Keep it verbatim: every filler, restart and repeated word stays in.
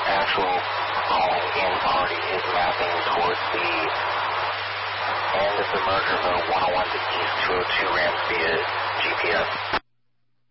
actual calling in party is mapping towards the end of the merger zone one oh one to east two oh two ramps via G P S.